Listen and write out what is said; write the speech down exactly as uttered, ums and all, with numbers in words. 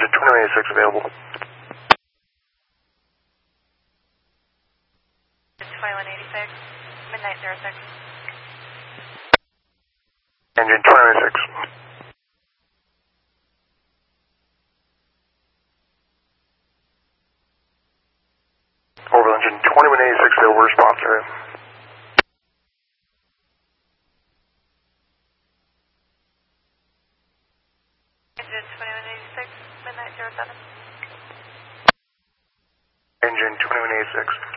Engine twenty-one eighty-six available. twenty-one eighty-six, midnight zero six. Engine twenty-one eighty-six. Orbital engine twenty-one eighty-six available response area. Engine twenty-one eighty-six, midnight zero seven. Engine twenty-one eighty-six.